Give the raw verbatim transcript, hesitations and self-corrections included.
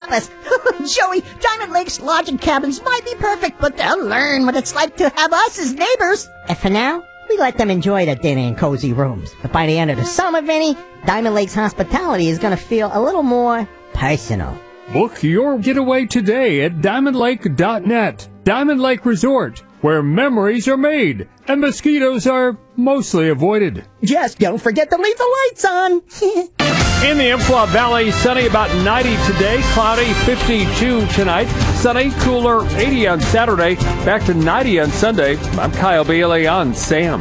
us. Joey, Diamond Lake's lodging cabins might be perfect, but they'll learn what it's like to have us as neighbors. And for now, we let them enjoy the dinner and cozy rooms. But by the end of the summer, Vinny, Diamond Lake's hospitality is going to feel a little more personal. Book your getaway today at diamond lake dot net. Diamond Lake Resort, where memories are made and mosquitoes are mostly avoided. Just don't forget to leave the lights on. In the Umpqua Valley, sunny, about ninety today, cloudy, fifty-two tonight, sunny, cooler, eighty on Saturday, back to ninety on Sunday. I'm Kyle Bailey on Sam.